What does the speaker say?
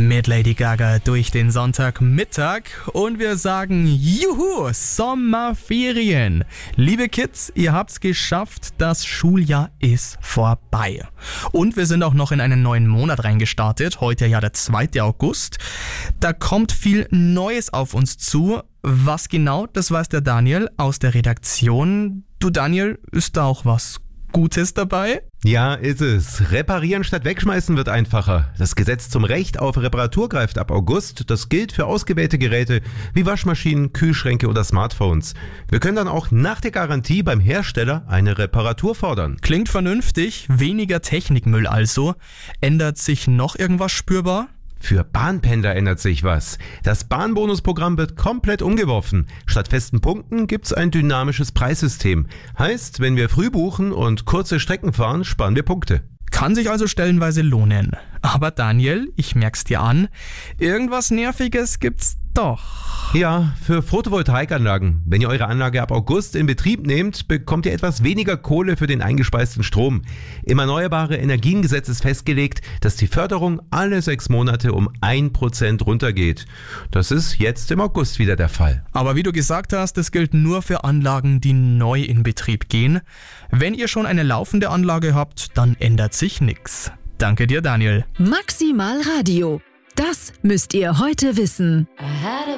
mit Lady Gaga durch den Sonntagmittag und wir sagen Juhu, Sommerferien. Liebe Kids, ihr habt's geschafft, das Schuljahr ist vorbei. Und wir sind auch noch in einen neuen Monat reingestartet, heute ja der 2. August. Da kommt viel Neues auf uns zu. Was genau, das weiß der Daniel aus der Redaktion. Du Daniel, ist da auch was Gutes dabei? Ja, ist es. Reparieren statt wegschmeißen wird einfacher. Das Gesetz zum Recht auf Reparatur greift ab August. Das gilt für ausgewählte Geräte wie Waschmaschinen, Kühlschränke oder Smartphones. Wir können dann auch nach der Garantie beim Hersteller eine Reparatur fordern. Klingt vernünftig, weniger Technikmüll also. Ändert sich noch irgendwas spürbar? Für Bahnpendler ändert sich was. Das Bahnbonusprogramm wird komplett umgeworfen. Statt festen Punkten gibt's ein dynamisches Preissystem. Heißt, wenn wir früh buchen und kurze Strecken fahren, sparen wir Punkte. Kann sich also stellenweise lohnen. Aber Daniel, ich merk's dir an, irgendwas Nerviges gibt's doch. Ja, für Photovoltaikanlagen. Wenn ihr eure Anlage ab August in Betrieb nehmt, bekommt ihr etwas weniger Kohle für den eingespeisten Strom. Im Erneuerbare Energiengesetz ist festgelegt, dass die Förderung alle 6 Monate um 1% runtergeht. Das ist jetzt im August wieder der Fall. Aber wie du gesagt hast, das gilt nur für Anlagen, die neu in Betrieb gehen. Wenn ihr schon eine laufende Anlage habt, dann ändert sich nichts. Danke dir, Daniel. Maximal Radio. Das müsst ihr heute wissen.